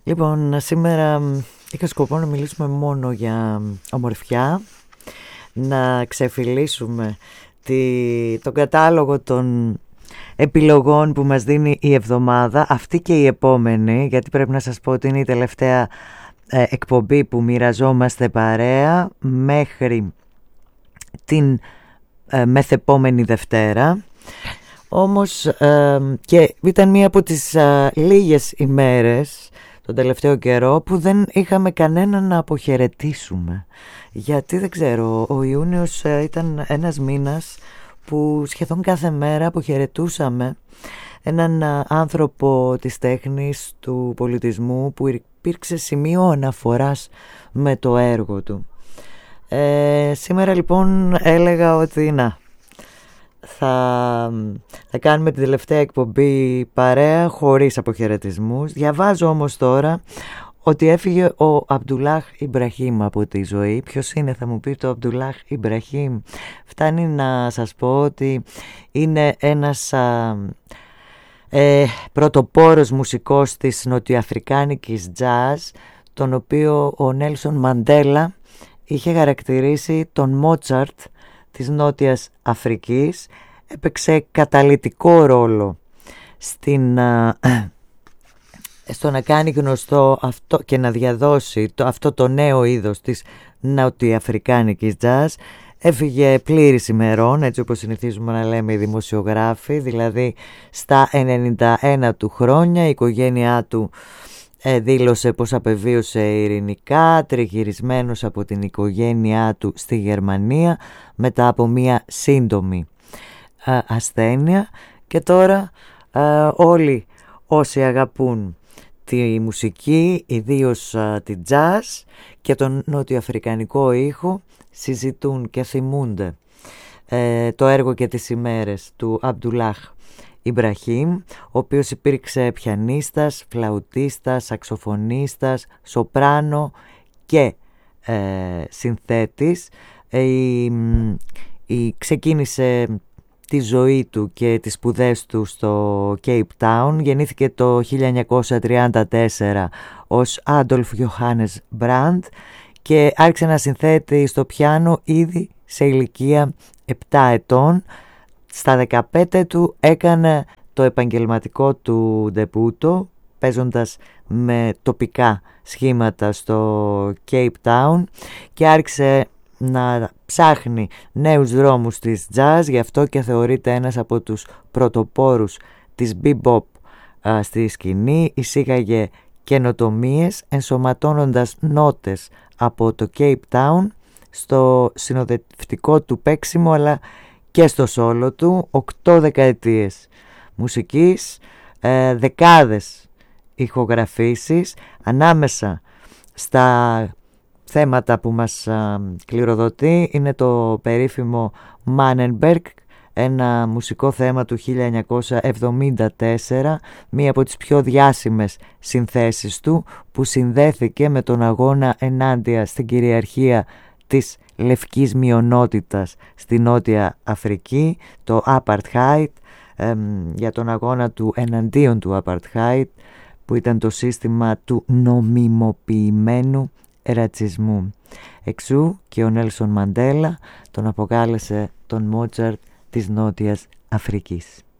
Λοιπόν, σήμερα είχα σκοπό να μιλήσουμε μόνο για ομορφιά, να ξεφυλίσουμε τον κατάλογο των επιλογών που μας δίνει η εβδομάδα, αυτή και η επόμενη, γιατί πρέπει να σας πω ότι είναι η τελευταία εκπομπή που μοιραζόμαστε παρέα μέχρι την μεθεπόμενη Δευτέρα. Όμως και ήταν μία από τις λίγες ημέρες τον τελευταίο καιρό που δεν είχαμε κανέναν να αποχαιρετήσουμε, γιατί δεν ξέρω, ο Ιούνιος ήταν ένας μήνας που σχεδόν κάθε μέρα αποχαιρετούσαμε έναν άνθρωπο της τέχνης, του πολιτισμού, που υπήρξε σημείο αναφοράς με το έργο του. Σήμερα λοιπόν έλεγα ότι θα κάνουμε την τελευταία εκπομπή παρέα χωρίς αποχαιρετισμούς. Διαβάζω όμως τώρα ότι έφυγε ο Αμπτουλάχ Ιμπραχήμ από τη ζωή. Ποιος είναι, θα μου πει, το Αμπτουλάχ Ιμπραχήμ? Φτάνει να σας πω ότι είναι ένας πρωτοπόρος μουσικός της νοτιοαφρικάνικης jazz, τον οποίο ο Νέλσον Μαντέλα είχε χαρακτηρίσει τον Μότσαρτ της Νότιας Αφρικής. Έπαιξε καταλυτικό ρόλο στο να κάνει γνωστό αυτό και να διαδώσει αυτό το νέο είδος της νοτιοαφρικάνικης jazz. Έφυγε πλήρης ημερών, έτσι όπως συνηθίζουμε να λέμε οι δημοσιογράφοι, δηλαδή στα 91 του χρόνια. Η οικογένειά του δήλωσε πως απεβίωσε ειρηνικά, τριγυρισμένος από την οικογένειά του στη Γερμανία μετά από μια σύντομη ασθένεια. Και τώρα όλοι όσοι αγαπούν τη μουσική, ιδίως τη jazz και τον νοτιοαφρικανικό ήχο, συζητούν και θυμούνται το έργο και τις ημέρες του Αμπτουλάχ Ιμπραχήμ, ο οποίος υπήρξε πιανίστας, φλαουτίστας, σαξοφωνίστας, σοπράνο και συνθέτης. Ξεκίνησε τη ζωή του και τις σπουδές του στο Cape Town. Γεννήθηκε το 1934 ως Άντολφ Γιοχάνες Μπραντ και άρχισε να συνθέτει στο πιάνο ήδη σε ηλικία 7 ετών. Στα 15 του έκανε το επαγγελματικό του ντεπούτο, παίζοντας με τοπικά σχήματα στο Cape Town, και άρχισε να ψάχνει νέους δρόμους της jazz. Γι' αυτό και θεωρείται ένας από τους πρωτοπόρους της bebop στη σκηνή. Εισήγαγε καινοτομίες ενσωματώνοντας νότες από το Cape Town στο συνοδευτικό του παίξιμο αλλά και στο σόλο του. 8 δεκαετίες μουσικής, δεκάδες ηχογραφήσεις. Ανάμεσα στα θέματα που μας κληροδοτεί είναι το περίφημο Mannenberg, ένα μουσικό θέμα του 1974, μία από τις πιο διάσημες συνθέσεις του, που συνδέθηκε με τον αγώνα ενάντια στην κυριαρχία της λευκής μειονότητας στη Νότια Αφρική, το Apartheid, για τον αγώνα του εναντίον του Apartheid, που ήταν το σύστημα του νομιμοποιημένου ρατσισμού. Εξού και ο Νέλσον Μαντέλα τον αποκάλεσε τον Μότσαρτ της Νότιας Αφρικής.